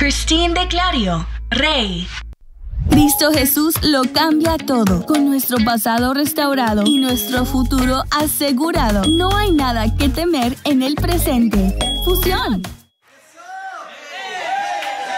Christine de Clario, Rey. Cristo Jesús lo cambia todo. Con nuestro pasado restaurado y nuestro futuro asegurado, no hay nada que temer en el presente. Fusión.